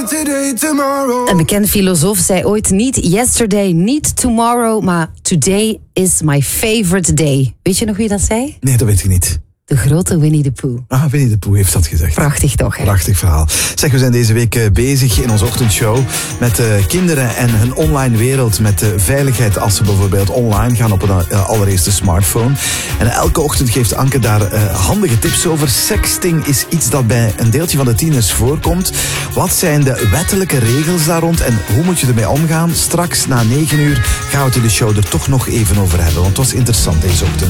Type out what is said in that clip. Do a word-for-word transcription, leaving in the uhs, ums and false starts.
Today, tomorrow. Een bekende filosoof zei ooit niet yesterday, niet tomorrow, maar today is my favorite day. Weet je nog wie dat zei? Nee, dat weet ik niet. De grote Winnie de Pooh. Ah, Winnie de Pooh heeft dat gezegd. Prachtig toch, hè? Prachtig verhaal. Zeg, we zijn deze week uh, bezig in onze ochtendshow met uh, kinderen en hun online wereld. Met uh, veiligheid als ze bijvoorbeeld online gaan op een uh, allereerste smartphone. En elke ochtend geeft Anke daar uh, handige tips over. Sexting is iets dat bij een deeltje van de tieners voorkomt. Wat zijn de wettelijke regels daar rond en hoe moet je ermee omgaan? Straks na negen uur gaan we het in de show er toch nog even over hebben. Want het was interessant deze ochtend.